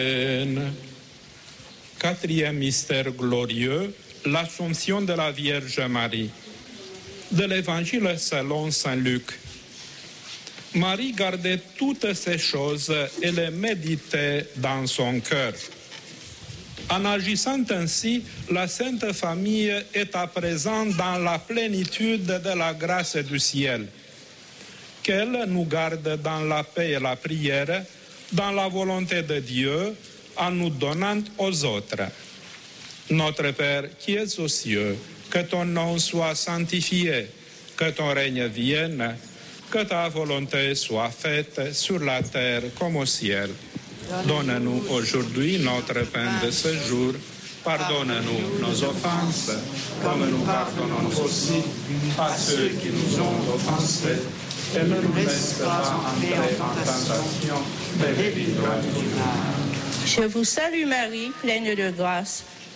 Quatrième mystère glorieux, l'Assomption de la Vierge Marie. De l'Évangile selon saint Luc. Marie gardait toutes ces choses et les méditait dans son cœur. En agissant ainsi, la Sainte Famille est à présent dans la plénitude de la grâce du ciel. Qu'elle nous garde dans la paix et la prière, dans la volonté de Dieu, en nous donnant aux autres. Notre Père qui es aux cieux, que ton nom soit sanctifié, que ton règne vienne, que ta volonté soit faite sur la terre comme au ciel. Donne-nous aujourd'hui notre pain de ce jour. Pardonne-nous nos offenses, comme nous pardonnons aussi à ceux qui nous ont offensés. Et ne nous laisse pas entrer en tentation, mais délivre-nous du mal. Je vous salue Marie, pleine de grâce.